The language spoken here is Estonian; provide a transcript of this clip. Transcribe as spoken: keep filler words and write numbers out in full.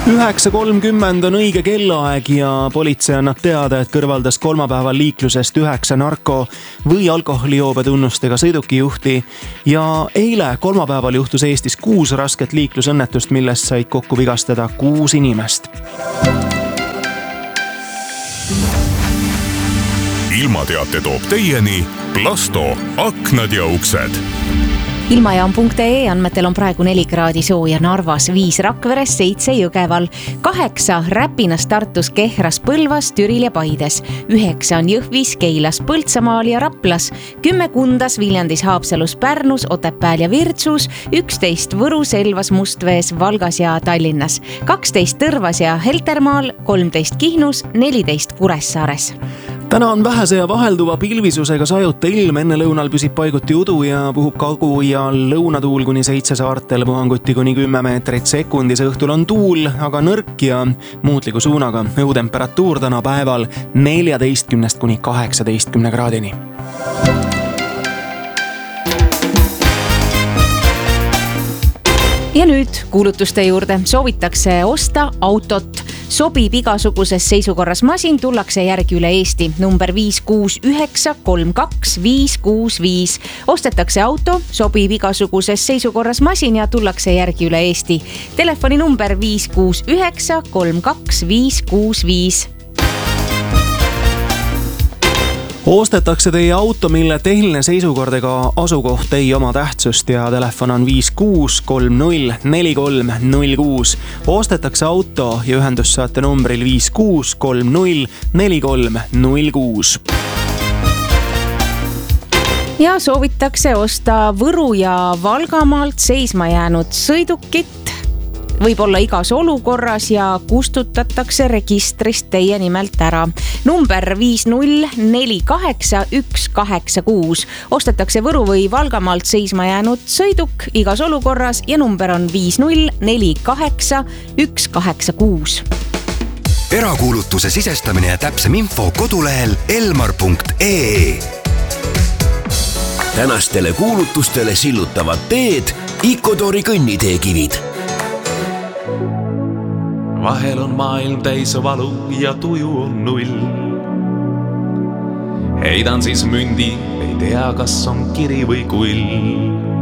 üheksa kolmkümmend on õige kellaaeg ja politsei annab teada, et kõrvaldas kolmapäeval liiklusest üheksa narko- või alkoholijoobe tunnustega sõidukijuhti ja eile kolmapäeval juhtus Eestis kuus rasket liiklusõnnetust, millest said kokku vigastada kuus inimest. Ilmateate toob teieni Plasto aknad ja uksed. Ilmajaam punkt ee andmetel on praegu neli kraadi sooja Narvas, viis Rakveres, seitse Jõgeval, kaheksa Räpinas, Tartus, Kehras, Põlvas, Türil ja Paides, üheksa on Jõhvis, Keilas, Põltsamaal ja Raplas, kümme Kundas, Viljandis, Haapsalus, Pärnus, Otepääl ja Virtsus, üksteist Võrus, Elvas, Mustvees, Valgas ja Tallinnas, kaksteist Tõrvas ja Heltermaal, kolmteist Kihnus, neliteist Kuressaares. Täna on vähese ja vahelduva pilvisusega sajuta ilm, enne lõunal püsib paiguti udu ja puhub kagu- ja lõunatuul kuni seitse saartel, puhanguti kuni kümme meetrit sekundis. Õhtul on tuul, aga nõrk ja muutliku suunaga. Õhutemperatuur täna päeval neljateistkümnest kuni kaheksateistkümne kraadini. Ja nüüd kuulutuste juurde. Soovitakse osta autot. Sobib igasuguses seisukorras masin, tullakse järgi üle Eesti. Number viis kuus üheksa kolm kaks viis kuus viis. Ostetakse auto, sobib igasuguses seisukorras masin ja tullakse järgi üle Eesti. Telefoni number viis kuus üheksa kolm kaks viis kuus viis. Ostetakse teie auto, mille tehniline seisukord ega asukoht ei oma tähtsust ja telefon on viis kuus kolm null neli kolm null kuus. Ostetakse auto ja ühendus saate numbril viis kuus kolm null neli kolm null kuus. Ja soovitakse osta Võru ja Valgamaalt seisma jäänud sõidukit. Võib olla igas olukorras ja kustutatakse registrist teie nimelt ära. Number viis null neli kaheksa üks kaheksa kuus. Ostetakse Võru või Valgamaalt seisma jäänud sõiduk igas olukorras ja number on viis null neli kaheksa üks kaheksa kuus. Erakuulutuse sisestamine ja täpsem info kodulehel elmar punkt ee. Tänastele kuulutustele sillutavad teed Ikotori kõnniteekivid. Vahel on maailm täis valu ja tuju on null. Heidan siis mündi, ei tea, kas on kiri või kull.